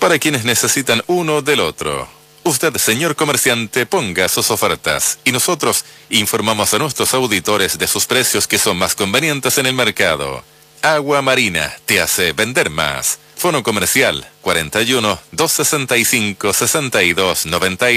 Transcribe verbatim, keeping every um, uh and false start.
para quienes necesitan uno del otro. Usted, señor comerciante, ponga sus ofertas y nosotros informamos a nuestros auditores de sus precios que son más convenientes en el mercado. Agua Marina te hace vender más. Fono comercial cuarenta y uno, doscientos sesenta y cinco, sesenta y dos noventa y